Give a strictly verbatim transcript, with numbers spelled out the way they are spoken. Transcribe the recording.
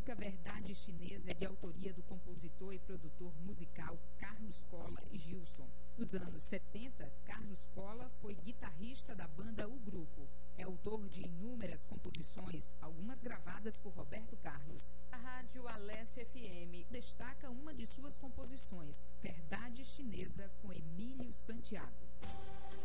música Verdade Chinesa é de autoria do compositor e produtor musical Carlos Cola e Gilson. Nos anos setenta, Carlos Cola foi guitarrista da banda O Grupo. É autor de inúmeras composições, algumas gravadas por Roberto Carlos. A rádio Alessia F M destaca uma de suas composições, Verdade Chinesa, com Emílio Santiago.